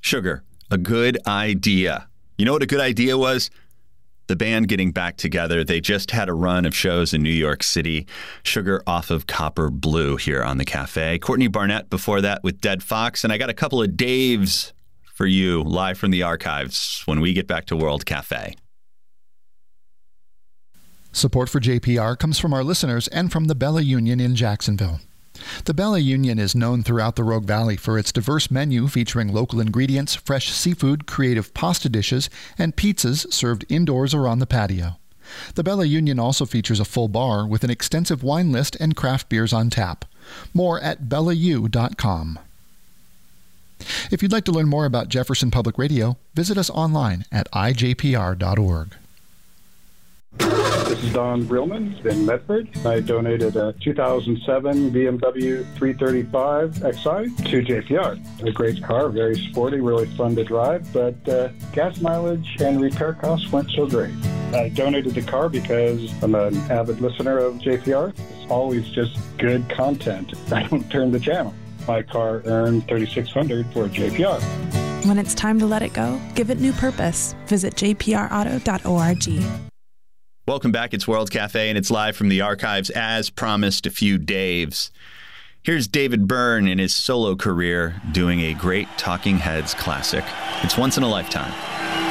Sugar, a good idea. You know what a good idea was? The band getting back together. They just had a run of shows in New York City. Sugar off of Copper Blue here on the Cafe. Courtney Barnett before that with Dead Fox. And I got a couple of Daves for you live from the archives when we get back to World Cafe. Support for JPR comes from our listeners and from the Bella Union in Jacksonville. The Bella Union is known throughout the Rogue Valley for its diverse menu featuring local ingredients, fresh seafood, creative pasta dishes, and pizzas served indoors or on the patio. The Bella Union also features a full bar with an extensive wine list and craft beers on tap. More at bellau.com. If you'd like to learn more about Jefferson Public Radio, visit us online at ijpr.org. This is Don Brillman in Medford. I donated a 2007 BMW 335 Xi to JPR. A great car, very sporty, really fun to drive, but gas mileage and repair costs weren't so great. I donated the car because I'm an avid listener of JPR. It's always just good content. I don't turn the channel. My car earned $3,600 for JPR. When it's time to let it go, give it new purpose. Visit jprauto.org. Welcome back. It's World Cafe, and it's live from the archives. As promised, a few Daves. Here's David Byrne in his solo career doing a great Talking Heads classic. It's Once in a Lifetime.